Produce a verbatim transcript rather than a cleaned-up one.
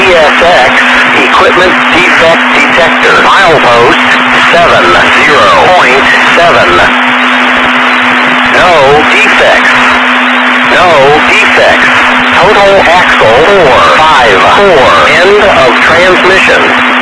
S X, equipment defect detector, milepost seven zero point seven. No defects. No defects. Total axle four five four. End of transmission.